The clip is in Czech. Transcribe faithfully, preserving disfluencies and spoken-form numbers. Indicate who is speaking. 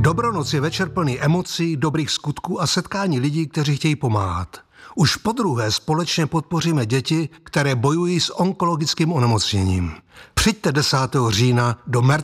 Speaker 1: Dobronoc je večer plný emocí, dobrých skutků a setkání lidí, kteří chtějí pomáhat. Už podruhé společně podpoříme děti, které bojují s onkologickým onemocněním. Přijďte desátého října do